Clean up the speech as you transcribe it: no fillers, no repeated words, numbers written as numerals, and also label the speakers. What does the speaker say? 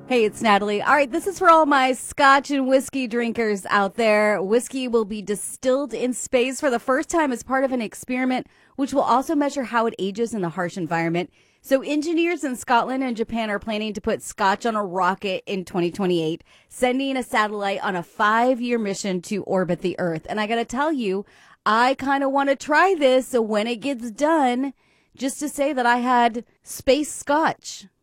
Speaker 1: Hey, it's Natalie. All right, this is for all my scotch and whiskey drinkers out there. Whiskey will be distilled in space for the first time as part of an experiment, which will also measure how it ages in the harsh environment. So engineers in Scotland and Japan are planning to put scotch on a rocket in 2028, sending a satellite on a 5-year mission to orbit the Earth. And I got to tell you, I kind of want to try this. So when it gets done, just to say that I had space scotch.